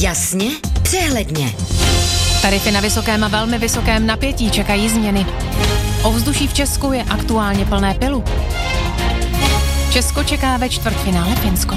Jasně, přehledně. Tarify na vysokém a velmi vysokém napětí čekají změny. Ovzduší v Česku je aktuálně plné pylu. Česko čeká ve čtvrtfinále Finsko.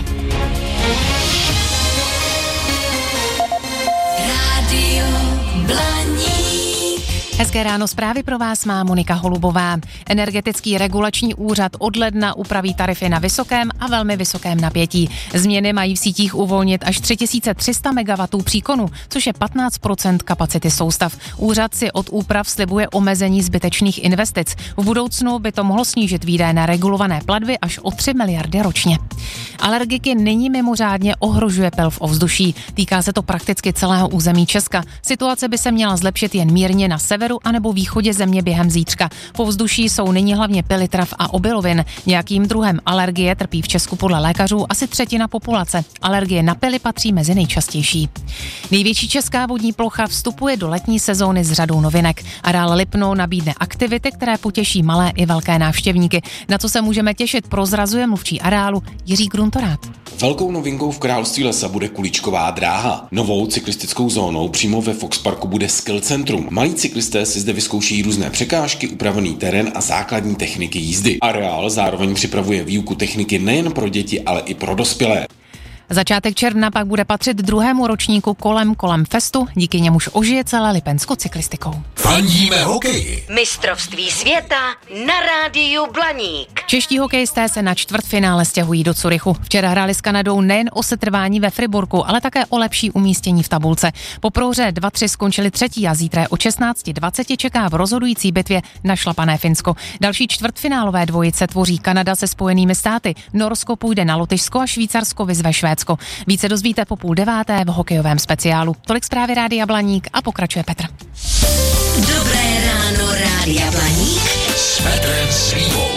Rádio Blaník. Hezké ráno, zprávy pro vás má Monika Holubová. Energetický regulační úřad od ledna upraví tarify na vysokém a velmi vysokém napětí. Změny mají v sítích uvolnit až 3300 MW příkonu, což je 15% kapacity soustav. Úřad si od úprav slibuje omezení zbytečných investic. V budoucnu by to mohlo snížit výdaje na regulované platby až o 3 miliardy ročně. Alergiky nyní mimořádně ohrožuje pyl v ovzduší. Týká se to prakticky celého území Česka. Situace by se měla zlepšit jen mírně na severu anebo východě země během zítřka. Po vzduší jsou nyní hlavně pyly trav a obilovin. Nějakým druhem alergie trpí v Česku podle lékařů asi třetina populace. Alergie na pyly patří mezi nejčastější. Největší česká vodní plocha vstupuje do letní sezóny s řadou novinek. Areál Lipno nabídne aktivity, které potěší malé i velké návštěvníky. Na co se můžeme těšit, prozrazuje mluvčí areálu Jiří Gruntorát. Velkou novinkou v Království lesa bude kuličková dráha. Novou cyklistickou zónou přímo ve Foxparku bude skill centrum. Malí cyklisté si zde vyzkouší různé překážky, upravený terén a základní techniky jízdy. Areál zároveň připravuje výuku techniky nejen pro děti, ale i pro dospělé. Začátek června pak bude patřit druhému ročníku kolem festu, díky němuž ožije celé Lipensko cyklistikou. Fandíme hokeji. Mistrovství světa na rádiu Blaník. Čeští hokejisté se na čtvrtfinále stěhují do Curychu. Včera hráli s Kanadou nejen o setrvání ve Friburku, ale také o lepší umístění v tabulce. Po prohře 2-3 skončili třetí a zítra o 16:20 čeká v rozhodující bitvě našlapané Finsko. Další čtvrtfinálové dvojice tvoří Kanada se Spojenými státy. Norsko půjde na Lotyšsko a Švýcarsko vyzve Švédsko. Více dozvíte po 8:30 v hokejovém speciálu. Tolik zprávy Rádia Blaník a pokračuje Petr. Dobré ráno, Rádia Blaník. S Petrem Svývou.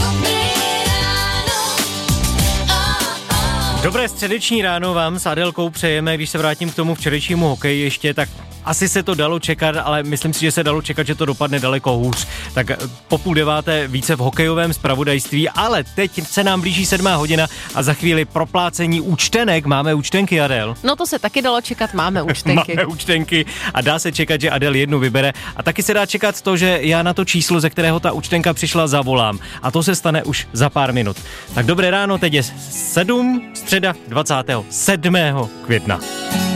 Dobré středeční ráno vám s Adelkou přejeme. Když se vrátím k tomu včerejšímu hokeji ještě, tak asi se to dalo čekat, ale myslím si, že se dalo čekat, že to dopadne daleko hůř. Tak po 8:30 více v hokejovém zpravodajství, ale teď se nám blíží 7 hodina a za chvíli proplácení účtenek. Máme účtenky, Adel? No to se taky dalo čekat, máme účtenky. Máme účtenky a dá se čekat, že Adel jednu vybere. A taky se dá čekat to, že já na to číslo, ze kterého ta účtenka přišla, zavolám. A to se stane už za pár minut. Tak dobré ráno, teď je 7, středa 27. května.